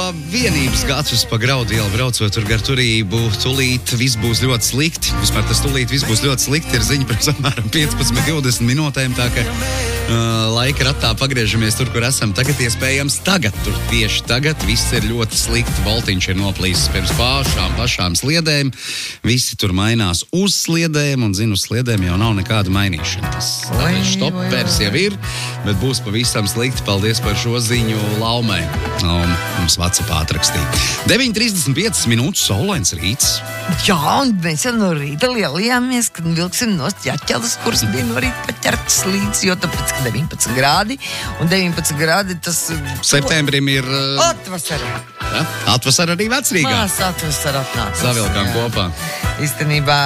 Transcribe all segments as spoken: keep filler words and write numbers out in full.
vienības gads pa Graudu ielu braucot tur gar turību, tulīt viss būs ļoti slikti. Vispār tas tulīt viss būs ļoti slikti, ir ziņa pirms apmēram piecpadsmit divdesmit minūtēm, tā ka uh, laika ratā pagriežamies tur, kur esam tagad, iespējams tagad, tur tieši tagad viss ir ļoti slikti, voltiņš ir noplīsis pirms pašām, pašām sliedēm, visi tur mainās uz sliedēm, un zinu, uz sliedēm jau nav nekāda mainīšana. Tas štopers jau ir, bet būs pavisam slikti. Paldies par šo ziņu Laumai. Lauma mums WhatsAppā atrakstīja. deviņi trīsdesmit piecas minūtes, saulains rīts. Jā, un mēs jau no rīta lielījāmies, kad vilksim nost ķaķeles, kuras bija no rīta paķertas līdz, jo tāpēc, ka deviņpadsmit grādi, un deviņpadsmit grādi tas... Septembrim ir... Uh, atvasara. Ja? Atvasara arī Vecrīgā. Mās atvasara atnāca. Savilkām kopā. Īstenībā,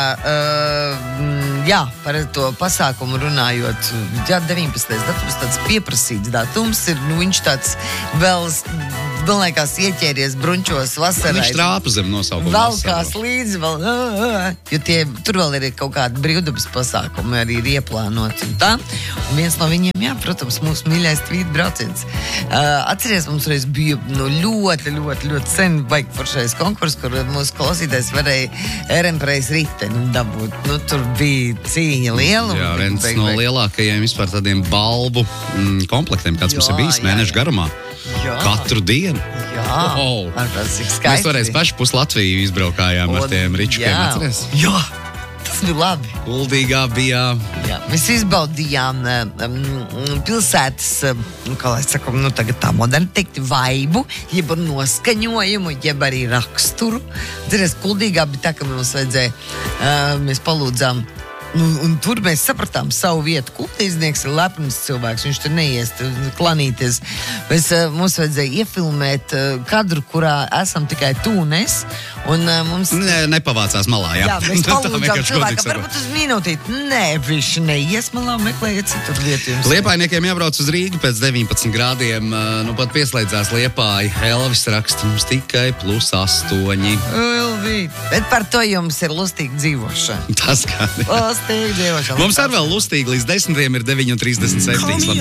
uh, jā, par to pasākumu runājot, jā, deviņpadsmitais datums tāds pieprasīts datums ir, nu viņš tāds vēl, vēl liekas ieķēries brunčos vasarai. Viņš trāpa zem nosaukuma valkās līdzi, vēl, uh, uh, jo tie, tur vēl ir kaut kādi brīvdabas pasākumi arī ir ieplānoti un tā. Un viens no viņiem, jā, protams, mūsu mīļais tvīt brauciens. Uh, atceries, mums reiz bija nu, ļoti, ļoti, ļoti sen baigi foršais konkurss, kur mūsu klausītājs varēja ērempreis riteni dabūt. Nu, tur bija cīņa liela. Jā, viens beig, no beig. lielākajiem vispār tādiem balvu mm, komplektiem, kāds jā, mums ir bijis mēnešu garumā. Jā. Katru dienu. Jā, oh. tas ir skaisti. Mēs toreiz paši pus Latviju izbraukājām un, ar tiem ričukiem, atceries? Jā, tas bija labi. Kuldīgā bija. Jā, mēs izbaudījām um, pilsētas, um, kā lai saku, nu tagad tā moderni teikt, vaibu, jeb noskaņojumu, jeb arī raksturu. Ceries, Kuldīgā bija tā, ka mums vajadzēja, uh, mēs palūdzām. Nu, un tur mēs sapratām savu vietu. Kultīznieks ir lepns cilvēks, viņš tur neies klanīties. Mēs, mums vajadzēja iefilmēt kadru, kurā esam tikai tu un es. Un mums... Ne, nepavācās malā, jā. Jā, mēs palūdzām cilvēku, varbūt uz minūtīt. Nē, viņš neies malā, meklējiet citur vietu jums. Liepājniekiem jābrauc uz Rīgu pēc deviņpadsmit grādiem. Nu, pat pieslēdzās Liepāja. Elvis raksta mums tikai plus astoņi. Elvīt. Bet par to jums ir lustīgi dzīvošana. Tas kā. Lustīgi dzīvošana. Mums ar vēl lustīgi līdz desmitiem ir deviņi trīsdesmit septiņi.